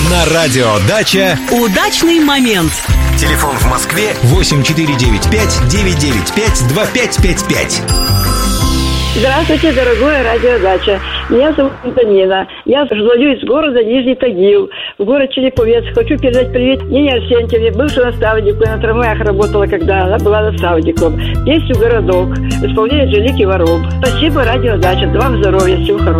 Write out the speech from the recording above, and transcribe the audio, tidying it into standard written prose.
На радио «Дача» удачный момент. Телефон в Москве 8495-995-2555. Здравствуйте, дорогое радио «Дача». Меня зовут Антонина. Я звоню из города Нижний Тагил, в город Череповец. Хочу передать привет Нине Арсентьевне, бывшей наставнику. Я на трамваях работала, когда она была наставником. Песню «Городок» исполняет Анжелики Варум. Спасибо, радио «Дача». Вам здоровья, всего хорошего.